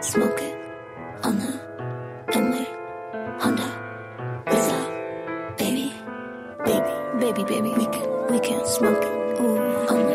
smoke it on the Bentley, Honda, Visa, baby, baby, baby, baby. We can smoke it. Ooh, on the